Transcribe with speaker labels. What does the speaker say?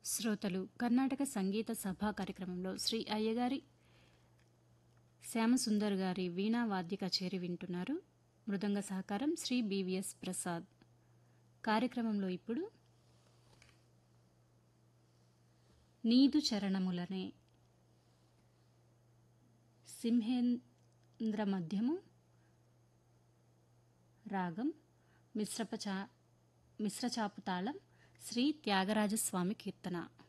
Speaker 1: శ్రోతలు కర్ణాటక సంగీత సభా కార్యక్రమంలో శ్రీ అయ్యగారి శ్యామసుందర్ గారి వీణా వాద్య కచేరి వింటున్నారు. మృదంగ సహకారం శ్రీ బివిఎస్ ప్రసాద్. కార్యక్రమంలో ఇప్పుడు నీదు చరణములనే సింహేంద్ర మధ్యము రాగం మిశ్రచాపు తాళం శ్రీ త్యాగరాజస్వామి కీర్తన.